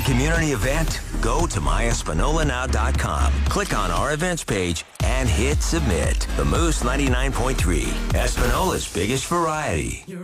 a community event? Go to myespinolanow.com. Click on our events page and hit submit. The Moose 99.3, Espinola's biggest variety.